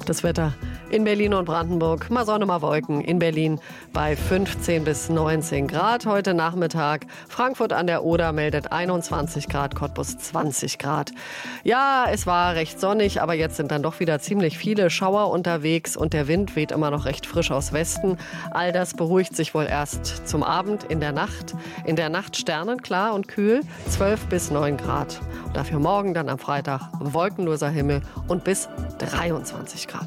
Das Wetter in Berlin und Brandenburg. Mal Sonne, mal Wolken. In Berlin bei 15 bis 19 Grad heute Nachmittag. Frankfurt an der Oder meldet 21 Grad, Cottbus 20 Grad. Ja, es war recht sonnig, aber jetzt sind dann doch wieder ziemlich viele Schauer unterwegs und der Wind weht immer noch recht frisch aus Westen. All das beruhigt sich wohl erst zum Abend in der Nacht. In der Nacht sternenklar und kühl, 12 bis 9 Grad. Und dafür morgen dann am Freitag wolkenloser Himmel und bis 23 Grad.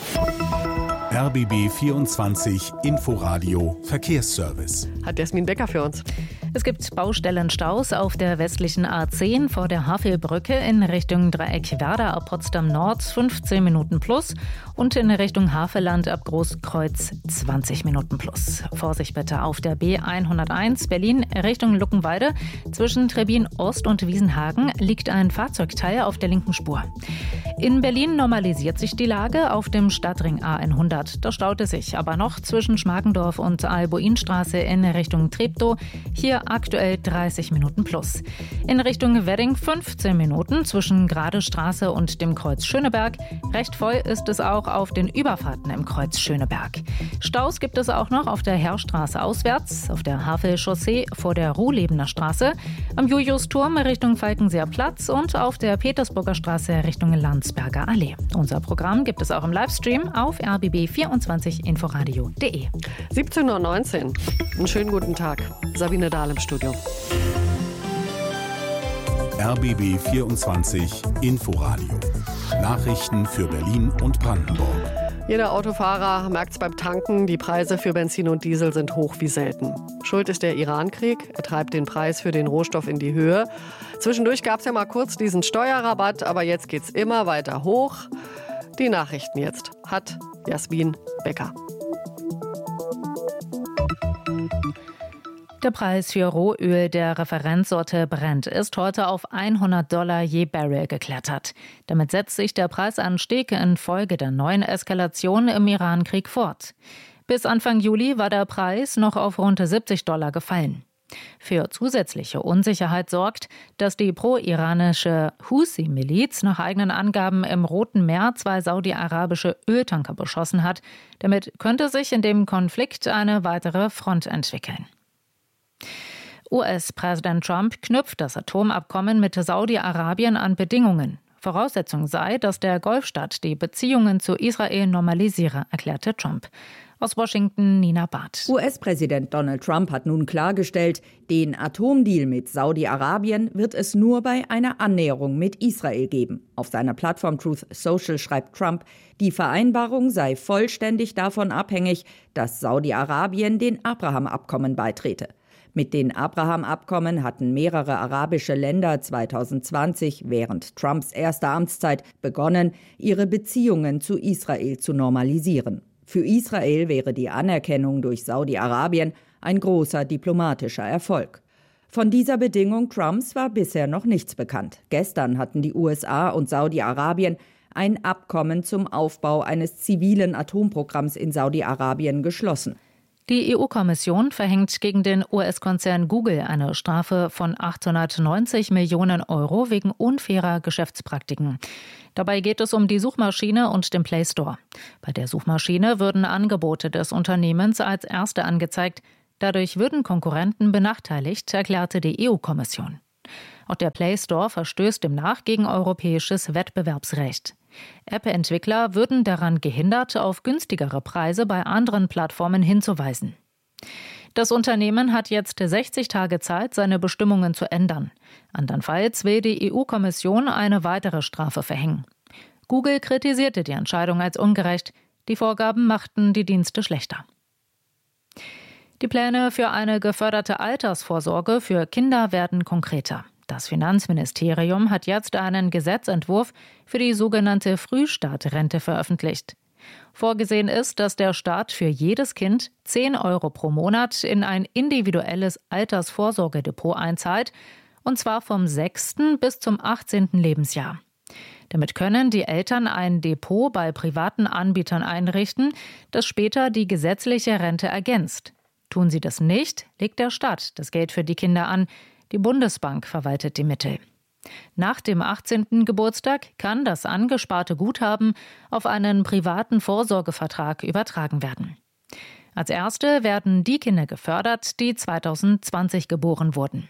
RBB 24 Inforadio Verkehrsservice. Hat Jasmin Becker für uns. Es gibt Baustellenstaus auf der westlichen A10 vor der Havelbrücke in Richtung Dreieck Werder ab Potsdam Nord 15 Minuten plus und in Richtung Havelland ab Großkreuz 20 Minuten plus. Vorsicht bitte auf der B101 Berlin Richtung Luckenwalde. Zwischen Trebin Ost und Wiesenhagen liegt ein Fahrzeugteil auf der linken Spur. In Berlin normalisiert sich die Lage auf dem Stadtring A100. Da staut es sich aber noch zwischen Schmargendorf und Albuinstraße in Richtung Treptow. Hier aktuell 30 Minuten plus. In Richtung Wedding 15 Minuten zwischen Gradestraße und dem Kreuz Schöneberg. Recht voll ist es auch auf den Überfahrten im Kreuz Schöneberg. Staus gibt es auch noch auf der Heerstraße auswärts, auf der Havel-Chaussee vor der Ruhlebener Straße, am Juliusturm Richtung Falkenseer Platz und auf der Petersburger Straße Richtung Landsberger Allee. Unser Programm gibt es auch im Livestream auf rbb24inforadio.de. 17:19 Uhr. Einen schönen guten Tag. Sabine Dahl im Studio. RBB 24 Inforadio. Nachrichten für Berlin und Brandenburg. Jeder Autofahrer merkt es beim Tanken, die Preise für Benzin und Diesel sind hoch wie selten. Schuld ist der Iran-Krieg, er treibt den Preis für den Rohstoff in die Höhe. Zwischendurch gab es ja mal kurz diesen Steuerrabatt, aber jetzt geht's immer weiter hoch. Die Nachrichten jetzt hat Jasmin Becker. Der Preis für Rohöl der Referenzsorte Brent ist heute auf $100 je Barrel geklettert. Damit setzt sich der Preisanstieg infolge der neuen Eskalation im Iran-Krieg fort. Bis Anfang Juli war der Preis noch auf rund $70 gefallen. Für zusätzliche Unsicherheit sorgt, dass die pro-iranische Husi-Miliz nach eigenen Angaben im Roten Meer 2 saudi-arabische Öltanker beschossen hat. Damit könnte sich in dem Konflikt eine weitere Front entwickeln. US-Präsident Trump knüpft das Atomabkommen mit Saudi-Arabien an Bedingungen. Voraussetzung sei, dass der Golfstaat die Beziehungen zu Israel normalisiere, erklärte Trump. Aus Washington, Nina Barth. US-Präsident Donald Trump hat nun klargestellt, den Atomdeal mit Saudi-Arabien wird es nur bei einer Annäherung mit Israel geben. Auf seiner Plattform Truth Social schreibt Trump, die Vereinbarung sei vollständig davon abhängig, dass Saudi-Arabien den Abraham-Abkommen beitrete. Mit den Abraham-Abkommen hatten mehrere arabische Länder 2020 während Trumps erster Amtszeit begonnen, ihre Beziehungen zu Israel zu normalisieren. Für Israel wäre die Anerkennung durch Saudi-Arabien ein großer diplomatischer Erfolg. Von dieser Bedingung Trumps war bisher noch nichts bekannt. Gestern hatten die USA und Saudi-Arabien ein Abkommen zum Aufbau eines zivilen Atomprogramms in Saudi-Arabien geschlossen. Die EU-Kommission verhängt gegen den US-Konzern Google eine Strafe von 890 Millionen Euro wegen unfairer Geschäftspraktiken. Dabei geht es um die Suchmaschine und den Play Store. Bei der Suchmaschine würden Angebote des Unternehmens als erste angezeigt. Dadurch würden Konkurrenten benachteiligt, erklärte die EU-Kommission. Auch der Play Store verstößt demnach gegen europäisches Wettbewerbsrecht. App-Entwickler würden daran gehindert, auf günstigere Preise bei anderen Plattformen hinzuweisen. Das Unternehmen hat jetzt 60 Tage Zeit, seine Bestimmungen zu ändern. Andernfalls will die EU-Kommission eine weitere Strafe verhängen. Google kritisierte die Entscheidung als ungerecht. Die Vorgaben machten die Dienste schlechter. Die Pläne für eine geförderte Altersvorsorge für Kinder werden konkreter. Das Finanzministerium hat jetzt einen Gesetzentwurf für die sogenannte Frühstartrente veröffentlicht. Vorgesehen ist, dass der Staat für jedes Kind 10 Euro pro Monat in ein individuelles Altersvorsorgedepot einzahlt, und zwar vom 6. bis zum 18. Lebensjahr. Damit können die Eltern ein Depot bei privaten Anbietern einrichten, das später die gesetzliche Rente ergänzt. Tun sie das nicht, legt der Staat das Geld für die Kinder an. Die Bundesbank verwaltet die Mittel. Nach dem 18. Geburtstag kann das angesparte Guthaben auf einen privaten Vorsorgevertrag übertragen werden. Als erste werden die Kinder gefördert, die 2020 geboren wurden.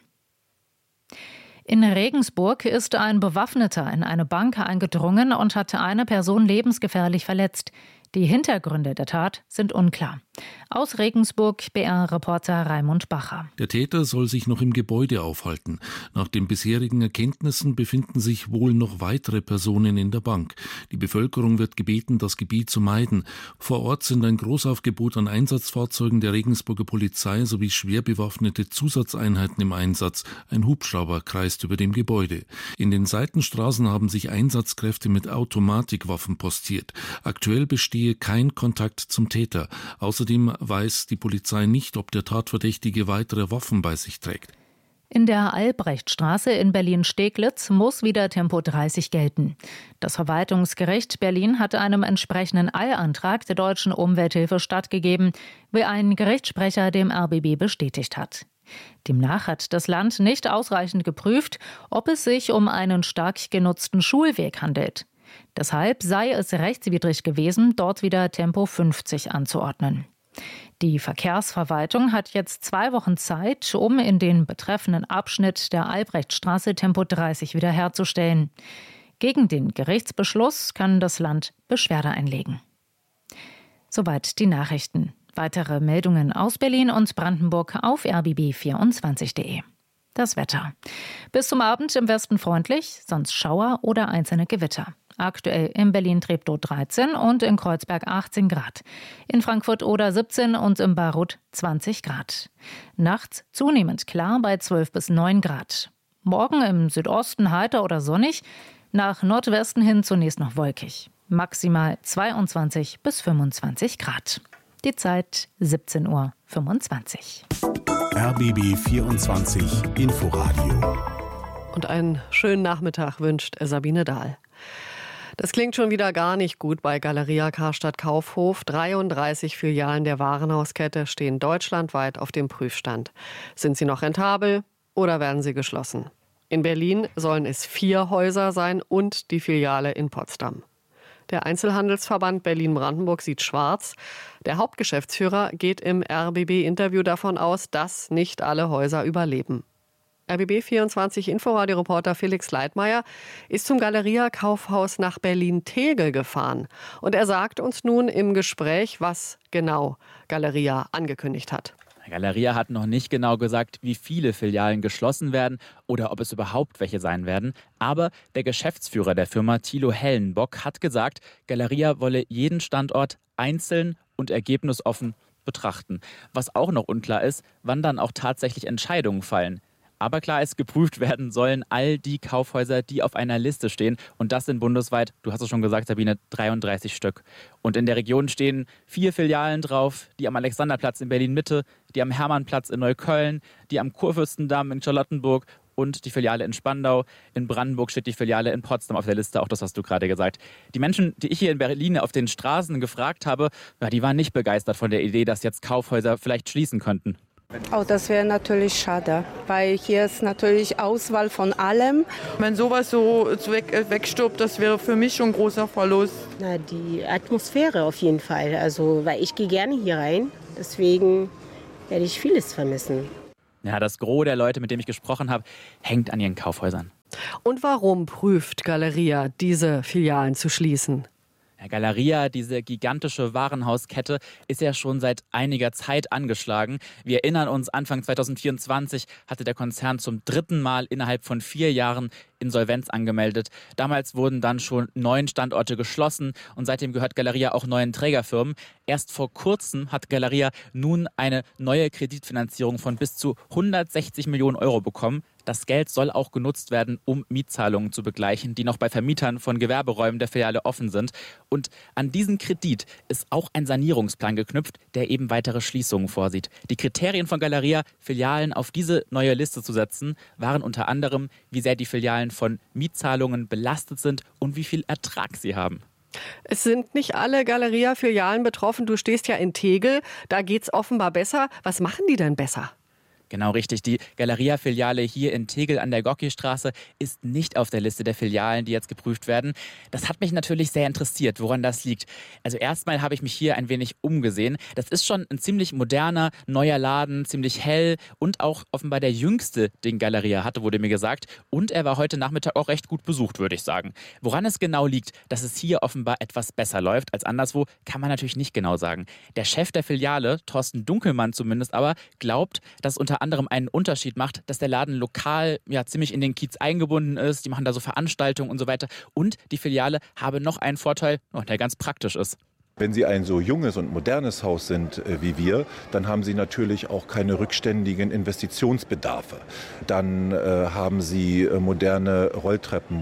In Regensburg ist ein Bewaffneter in eine Bank eingedrungen und hat eine Person lebensgefährlich verletzt. Die Hintergründe der Tat sind unklar. Aus Regensburg BR-Reporter Raimund Bacher. Der Täter soll sich noch im Gebäude aufhalten. Nach den bisherigen Erkenntnissen befinden sich wohl noch weitere Personen in der Bank. Die Bevölkerung wird gebeten, das Gebiet zu meiden. Vor Ort sind ein Großaufgebot an Einsatzfahrzeugen der Regensburger Polizei sowie schwer bewaffnete Zusatzeinheiten im Einsatz. Ein Hubschrauber kreist über dem Gebäude. In den Seitenstraßen haben sich Einsatzkräfte mit Automatikwaffen postiert. Aktuell bestehe kein Kontakt zum Täter. Außerdem weiß die Polizei nicht, ob der Tatverdächtige weitere Waffen bei sich trägt. In der Albrechtstraße in Berlin-Steglitz muss wieder Tempo 30 gelten. Das Verwaltungsgericht Berlin hat einem entsprechenden Eilantrag der Deutschen Umwelthilfe stattgegeben, wie ein Gerichtssprecher dem RBB bestätigt hat. Demnach hat das Land nicht ausreichend geprüft, ob es sich um einen stark genutzten Schulweg handelt. Deshalb sei es rechtswidrig gewesen, dort wieder Tempo 50 anzuordnen. Die Verkehrsverwaltung hat jetzt 2 Wochen Zeit, um in den betreffenden Abschnitt der Albrechtstraße Tempo 30 wiederherzustellen. Gegen den Gerichtsbeschluss kann das Land Beschwerde einlegen. Soweit die Nachrichten. Weitere Meldungen aus Berlin und Brandenburg auf rbb24.de. Das Wetter. Bis zum Abend im Westen freundlich, sonst Schauer oder einzelne Gewitter. Aktuell in Berlin-Treptow 13 und in Kreuzberg 18 Grad. In Frankfurt oder 17 und in Bayreuth 20 Grad. Nachts zunehmend klar bei 12 bis 9 Grad. Morgen im Südosten heiter oder sonnig, nach Nordwesten hin zunächst noch wolkig. Maximal 22 bis 25 Grad. Die Zeit 17:25 Uhr. RBB 24 Inforadio. Und einen schönen Nachmittag wünscht Sabine Dahl. Das klingt schon wieder gar nicht gut bei Galeria Karstadt Kaufhof. 33 Filialen der Warenhauskette stehen deutschlandweit auf dem Prüfstand. Sind sie noch rentabel oder werden sie geschlossen? In Berlin sollen es 4 Häuser sein und die Filiale in Potsdam. Der Einzelhandelsverband Berlin-Brandenburg sieht schwarz. Der Hauptgeschäftsführer geht im RBB-Interview davon aus, dass nicht alle Häuser überleben. RBB24 Inforadio-Reporter Felix Leitmayr ist zum Galeria-Kaufhaus nach Berlin-Tegel gefahren. Und er sagt uns nun im Gespräch, was genau Galeria angekündigt hat. Galeria hat noch nicht genau gesagt, wie viele Filialen geschlossen werden oder ob es überhaupt welche sein werden. Aber der Geschäftsführer der Firma, Thilo Hellenbock, hat gesagt, Galeria wolle jeden Standort einzeln und ergebnisoffen betrachten. Was auch noch unklar ist, wann dann auch tatsächlich Entscheidungen fallen. Aber klar ist, geprüft werden sollen all die Kaufhäuser, die auf einer Liste stehen. Und das sind bundesweit, du hast es schon gesagt, Sabine, 33 Stück. Und in der Region stehen 4 Filialen drauf, die am Alexanderplatz in Berlin-Mitte, die am Hermannplatz in Neukölln, die am Kurfürstendamm in Charlottenburg und die Filiale in Spandau. In Brandenburg steht die Filiale in Potsdam auf der Liste, auch das hast du gerade gesagt. Die Menschen, die ich hier in Berlin auf den Straßen gefragt habe, die waren nicht begeistert von der Idee, dass jetzt Kaufhäuser vielleicht schließen könnten. Oh, das wäre natürlich schade, weil hier ist natürlich Auswahl von allem. Wenn sowas so wegstirbt, das wäre für mich schon ein großer Verlust. Na, die Atmosphäre auf jeden Fall, also weil ich gehe gerne hier rein, deswegen werde ich vieles vermissen. Ja, das Gros der Leute, mit denen ich gesprochen habe, hängt an ihren Kaufhäusern. Und warum prüft Galeria, diese Filialen zu schließen? Galeria, diese gigantische Warenhauskette, ist ja schon seit einiger Zeit angeschlagen. Wir erinnern uns, Anfang 2024 hatte der Konzern zum 3. Mal innerhalb von 4 Jahren Insolvenz angemeldet. Damals wurden dann schon 9 Standorte geschlossen und seitdem gehört Galeria auch neuen Trägerfirmen. Erst vor kurzem hat Galeria nun eine neue Kreditfinanzierung von bis zu 160 Millionen Euro bekommen. Das Geld soll auch genutzt werden, um Mietzahlungen zu begleichen, die noch bei Vermietern von Gewerberäumen der Filiale offen sind. Und an diesen Kredit ist auch ein Sanierungsplan geknüpft, der eben weitere Schließungen vorsieht. Die Kriterien von Galeria, Filialen auf diese neue Liste zu setzen, waren unter anderem, wie sehr die Filialen von Mietzahlungen belastet sind und wie viel Ertrag sie haben. Es sind nicht alle Galeria-Filialen betroffen. Du stehst ja in Tegel, da geht's offenbar besser. Was machen die denn besser? Genau richtig. Die Galeria-Filiale hier in Tegel an der Gocki-Straße ist nicht auf der Liste der Filialen, die jetzt geprüft werden. Das hat mich natürlich sehr interessiert, woran das liegt. Also erstmal habe ich mich hier ein wenig umgesehen. Das ist schon ein ziemlich moderner, neuer Laden, ziemlich hell und auch offenbar der jüngste, den Galeria hatte, wurde mir gesagt. Und er war heute Nachmittag auch recht gut besucht, würde ich sagen. Woran es genau liegt, dass es hier offenbar etwas besser läuft als anderswo, kann man natürlich nicht genau sagen. Der Chef der Filiale, Thorsten Dunkelmann zumindest aber, glaubt, dass unter anderem einen Unterschied macht, dass der Laden lokal ziemlich in den Kiez eingebunden ist. Die machen da so Veranstaltungen und so weiter. Und die Filiale habe noch einen Vorteil, der ganz praktisch ist. Wenn Sie ein so junges und modernes Haus sind wie wir, dann haben Sie natürlich auch keine rückständigen Investitionsbedarfe. Dann haben Sie moderne Rolltreppen,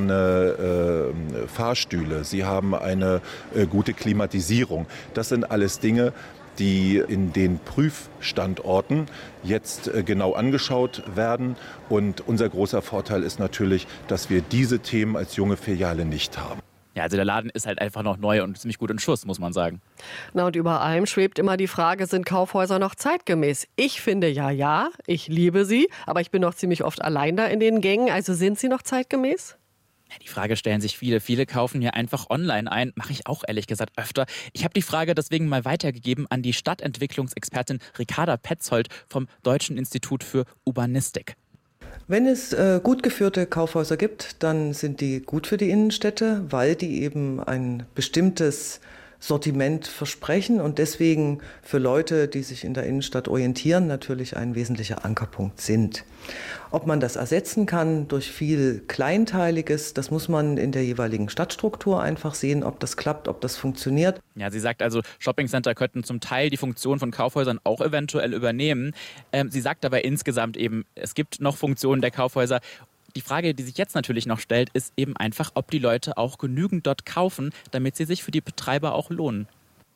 moderne Fahrstühle. Sie haben eine gute Klimatisierung. Das sind alles Dinge, die in den Prüfstandorten jetzt genau angeschaut werden. Und unser großer Vorteil ist natürlich, dass wir diese Themen als junge Filiale nicht haben. Ja, also der Laden ist halt einfach noch neu und ziemlich gut in Schuss, muss man sagen. Na, und über allem schwebt immer die Frage, sind Kaufhäuser noch zeitgemäß? Ich finde ja, ich liebe sie, aber ich bin noch ziemlich oft allein da in den Gängen. Also sind sie noch zeitgemäß? Ja, die Frage stellen sich viele. Viele kaufen hier einfach online ein. Mache ich auch ehrlich gesagt öfter. Ich habe die Frage deswegen mal weitergegeben an die Stadtentwicklungsexpertin Ricarda Petzold vom Deutschen Institut für Urbanistik. Wenn es gut geführte Kaufhäuser gibt, dann sind die gut für die Innenstädte, weil die eben ein bestimmtes Sortiment versprechen und deswegen für Leute, die sich in der Innenstadt orientieren, natürlich ein wesentlicher Ankerpunkt sind. Ob man das ersetzen kann durch viel Kleinteiliges, das muss man in der jeweiligen Stadtstruktur einfach sehen, ob das klappt, ob das funktioniert. Ja, sie sagt also, Shoppingcenter könnten zum Teil die Funktion von Kaufhäusern auch eventuell übernehmen. Sie sagt aber insgesamt eben, es gibt noch Funktionen der Kaufhäuser. Die Frage, die sich jetzt natürlich noch stellt, ist eben einfach, ob die Leute auch genügend dort kaufen, damit sie sich für die Betreiber auch lohnen.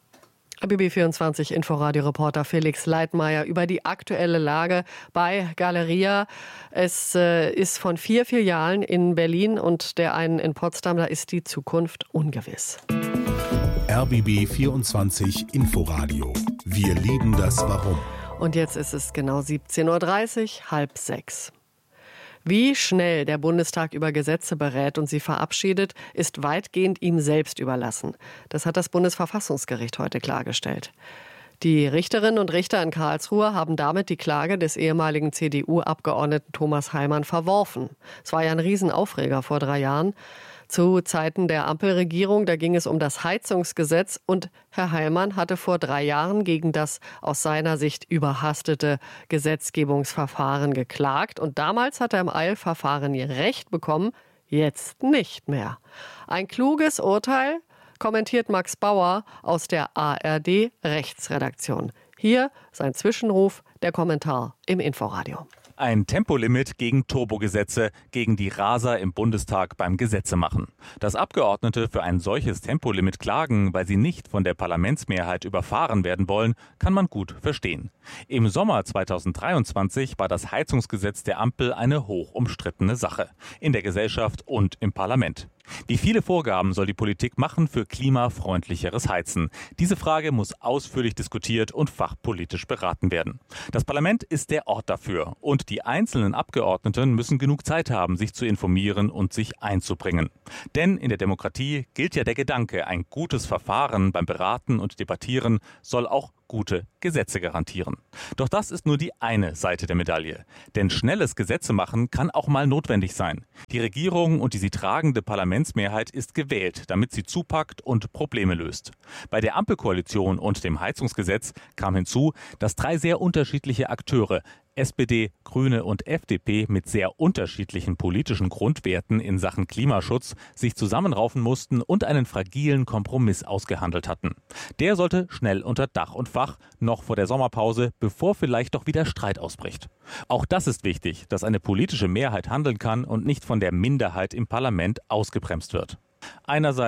RBB24 Inforadio-Reporter Felix Leitmayr über die aktuelle Lage bei Galeria. Es ist von 4 Filialen in Berlin und der einen in Potsdam. Da ist die Zukunft ungewiss. RBB24 Inforadio. Wir lieben das Warum. Und jetzt ist es genau 17:30 Uhr, 5:30. Wie schnell der Bundestag über Gesetze berät und sie verabschiedet, ist weitgehend ihm selbst überlassen. Das hat das Bundesverfassungsgericht heute klargestellt. Die Richterinnen und Richter in Karlsruhe haben damit die Klage des ehemaligen CDU-Abgeordneten Thomas Heilmann verworfen. Es war ja ein Riesenaufreger vor 3 Jahren. Zu Zeiten der Ampelregierung, da ging es um das Heizungsgesetz und Herr Heilmann hatte vor 3 Jahren gegen das aus seiner Sicht überhastete Gesetzgebungsverfahren geklagt. Und damals hat er im Eilverfahren Recht bekommen, jetzt nicht mehr. Ein kluges Urteil, kommentiert Max Bauer aus der ARD Rechtsredaktion. Hier sein Zwischenruf, der Kommentar im Inforadio. Ein Tempolimit gegen Turbogesetze, gegen die Raser im Bundestag beim Gesetzemachen. Dass Abgeordnete für ein solches Tempolimit klagen, weil sie nicht von der Parlamentsmehrheit überfahren werden wollen, kann man gut verstehen. Im Sommer 2023 war das Heizungsgesetz der Ampel eine hoch umstrittene Sache. In der Gesellschaft und im Parlament. Wie viele Vorgaben soll die Politik machen für klimafreundlicheres Heizen? Diese Frage muss ausführlich diskutiert und fachpolitisch beraten werden. Das Parlament ist der Ort dafür und die einzelnen Abgeordneten müssen genug Zeit haben, sich zu informieren und sich einzubringen. Denn in der Demokratie gilt ja der Gedanke, ein gutes Verfahren beim Beraten und Debattieren soll auch gute Gesetze garantieren. Doch das ist nur die eine Seite der Medaille. Denn schnelles Gesetzemachen kann auch mal notwendig sein. Die Regierung und die sie tragende Parlamentsmehrheit ist gewählt, damit sie zupackt und Probleme löst. Bei der Ampelkoalition und dem Heizungsgesetz kam hinzu, dass 3 sehr unterschiedliche Akteure, SPD, Grüne und FDP mit sehr unterschiedlichen politischen Grundwerten in Sachen Klimaschutz sich zusammenraufen mussten und einen fragilen Kompromiss ausgehandelt hatten. Der sollte schnell unter Dach und Fach, noch vor der Sommerpause, bevor vielleicht doch wieder Streit ausbricht. Auch das ist wichtig, dass eine politische Mehrheit handeln kann und nicht von der Minderheit im Parlament ausgebremst wird. Einerseits,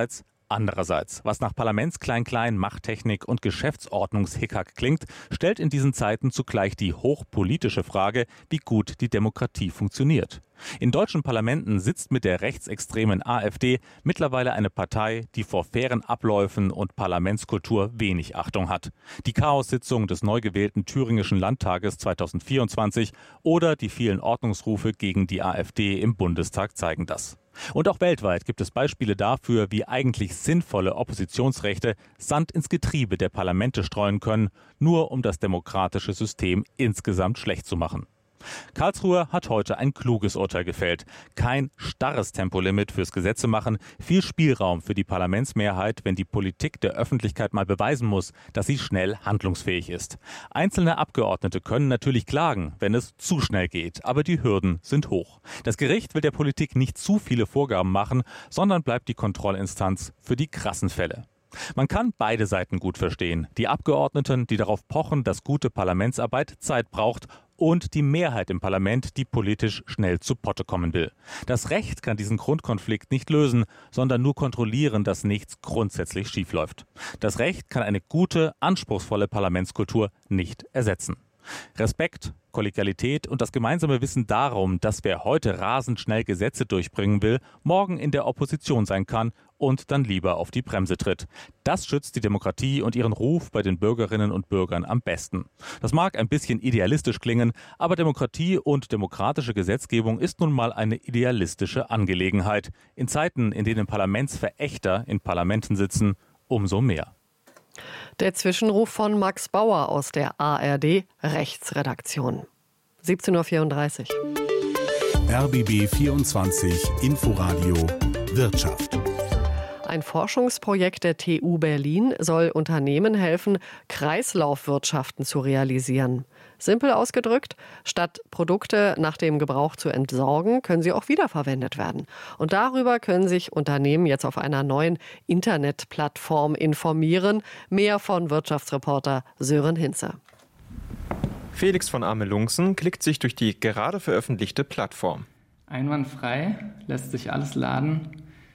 Andererseits, was nach Parlamentsklein-Klein, Machttechnik und Geschäftsordnungshickhack klingt, stellt in diesen Zeiten zugleich die hochpolitische Frage, wie gut die Demokratie funktioniert. In deutschen Parlamenten sitzt mit der rechtsextremen AfD mittlerweile eine Partei, die vor fairen Abläufen und Parlamentskultur wenig Achtung hat. Die Chaossitzung des neu gewählten thüringischen Landtages 2024 oder die vielen Ordnungsrufe gegen die AfD im Bundestag zeigen das. Und auch weltweit gibt es Beispiele dafür, wie eigentlich sinnvolle Oppositionsrechte Sand ins Getriebe der Parlamente streuen können, nur um das demokratische System insgesamt schlecht zu machen. Karlsruhe hat heute ein kluges Urteil gefällt. Kein starres Tempolimit fürs Gesetzemachen, viel Spielraum für die Parlamentsmehrheit, wenn die Politik der Öffentlichkeit mal beweisen muss, dass sie schnell handlungsfähig ist. Einzelne Abgeordnete können natürlich klagen, wenn es zu schnell geht, aber die Hürden sind hoch. Das Gericht will der Politik nicht zu viele Vorgaben machen, sondern bleibt die Kontrollinstanz für die krassen Fälle. Man kann beide Seiten gut verstehen. Die Abgeordneten, die darauf pochen, dass gute Parlamentsarbeit Zeit braucht, und die Mehrheit im Parlament, die politisch schnell zu Potte kommen will. Das Recht kann diesen Grundkonflikt nicht lösen, sondern nur kontrollieren, dass nichts grundsätzlich schiefläuft. Das Recht kann eine gute, anspruchsvolle Parlamentskultur nicht ersetzen. Respekt, Kollegialität und das gemeinsame Wissen darum, dass wer heute rasend schnell Gesetze durchbringen will, morgen in der Opposition sein kann und dann lieber auf die Bremse tritt. Das schützt die Demokratie und ihren Ruf bei den Bürgerinnen und Bürgern am besten. Das mag ein bisschen idealistisch klingen, aber Demokratie und demokratische Gesetzgebung ist nun mal eine idealistische Angelegenheit. In Zeiten, in denen Parlamentsverächter in Parlamenten sitzen, umso mehr. Der Zwischenruf von Max Bauer aus der ARD Rechtsredaktion. 17:34 Uhr. RBB 24 Inforadio Wirtschaft. Ein Forschungsprojekt der TU Berlin soll Unternehmen helfen, Kreislaufwirtschaften zu realisieren. Simpel ausgedrückt, statt Produkte nach dem Gebrauch zu entsorgen, können sie auch wiederverwendet werden. Und darüber können sich Unternehmen jetzt auf einer neuen Internetplattform informieren. Mehr von Wirtschaftsreporter Sören Hinze. Felix von Amelungsen klickt sich durch die gerade veröffentlichte Plattform. Einwandfrei lässt sich alles laden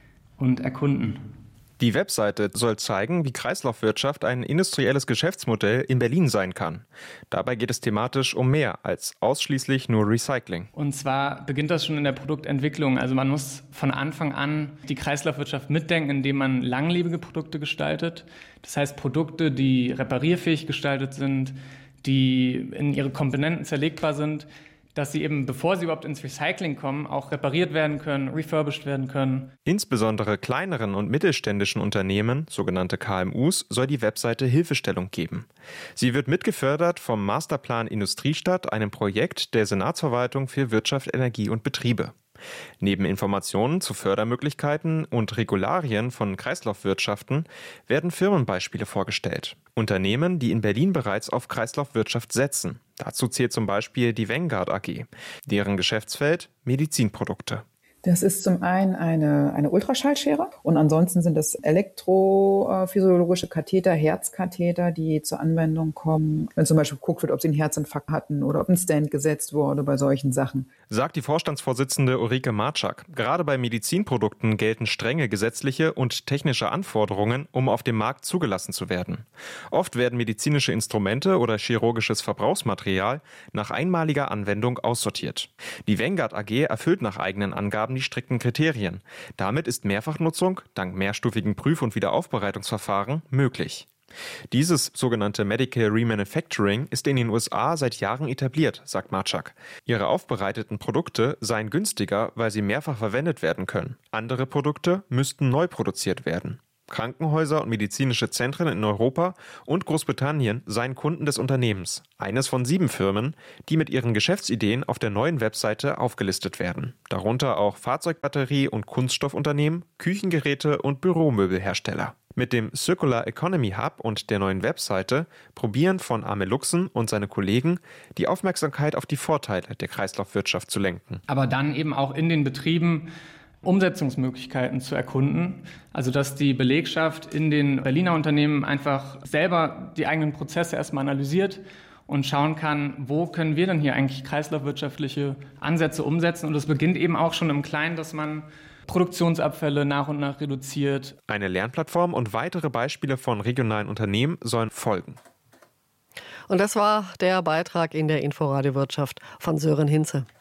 und erkunden. Die Webseite soll zeigen, wie Kreislaufwirtschaft ein industrielles Geschäftsmodell in Berlin sein kann. Dabei geht es thematisch um mehr als ausschließlich nur Recycling. Und zwar beginnt das schon in der Produktentwicklung. Also man muss von Anfang an die Kreislaufwirtschaft mitdenken, indem man langlebige Produkte gestaltet. Das heißt Produkte, die reparierfähig gestaltet sind, die in ihre Komponenten zerlegbar sind, dass sie eben, bevor sie überhaupt ins Recycling kommen, auch repariert werden können, refurbished werden können. Insbesondere kleineren und mittelständischen Unternehmen, sogenannte KMUs, soll die Webseite Hilfestellung geben. Sie wird mitgefördert vom Masterplan Industriestadt, einem Projekt der Senatsverwaltung für Wirtschaft, Energie und Betriebe. Neben Informationen zu Fördermöglichkeiten und Regularien von Kreislaufwirtschaften werden Firmenbeispiele vorgestellt. Unternehmen, die in Berlin bereits auf Kreislaufwirtschaft setzen. Dazu zählt zum Beispiel die Vanguard AG. Deren Geschäftsfeld Medizinprodukte. Das ist zum einen eine Ultraschallschere und ansonsten sind das elektrophysiologische Katheter, Herzkatheter, die zur Anwendung kommen, wenn zum Beispiel geguckt wird, ob sie einen Herzinfarkt hatten oder ob ein Stent gesetzt wurde bei solchen Sachen. Sagt die Vorstandsvorsitzende Ulrike Marczak. Gerade bei Medizinprodukten gelten strenge gesetzliche und technische Anforderungen, um auf dem Markt zugelassen zu werden. Oft werden medizinische Instrumente oder chirurgisches Verbrauchsmaterial nach einmaliger Anwendung aussortiert. Die Vanguard AG erfüllt nach eigenen Angaben die strikten Kriterien. Damit ist Mehrfachnutzung dank mehrstufigen Prüf- und Wiederaufbereitungsverfahren möglich. Dieses sogenannte Medical Remanufacturing ist in den USA seit Jahren etabliert, sagt Marczak. Ihre aufbereiteten Produkte seien günstiger, weil sie mehrfach verwendet werden können. Andere Produkte müssten neu produziert werden. Krankenhäuser und medizinische Zentren in Europa und Großbritannien seien Kunden des Unternehmens. Eines von 7 Firmen, die mit ihren Geschäftsideen auf der neuen Webseite aufgelistet werden. Darunter auch Fahrzeugbatterie- und Kunststoffunternehmen, Küchengeräte und Büromöbelhersteller. Mit dem Circular Economy Hub und der neuen Webseite probieren von Amelungsen und seine Kollegen, die Aufmerksamkeit auf die Vorteile der Kreislaufwirtschaft zu lenken. Aber dann eben auch in den Betrieben Umsetzungsmöglichkeiten zu erkunden. Also dass die Belegschaft in den Berliner Unternehmen einfach selber die eigenen Prozesse erstmal analysiert und schauen kann, wo können wir denn hier eigentlich kreislaufwirtschaftliche Ansätze umsetzen. Und das beginnt eben auch schon im Kleinen, dass man Produktionsabfälle nach und nach reduziert. Eine Lernplattform und weitere Beispiele von regionalen Unternehmen sollen folgen. Und das war der Beitrag in der Inforadio Wirtschaft von Sören Hinze.